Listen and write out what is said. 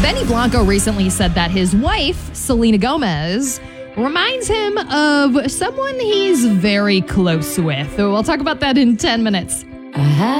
Benny Blanco recently said that his wife, Selena Gomez, reminds him of someone he's very close with. We'll talk about that in 10 minutes.